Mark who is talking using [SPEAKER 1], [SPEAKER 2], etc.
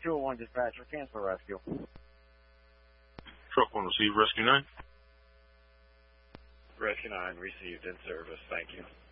[SPEAKER 1] 201 dispatcher, cancel rescue.
[SPEAKER 2] Truck 1 received, Rescue 9.
[SPEAKER 3] Rescue 9 received in service, thank you.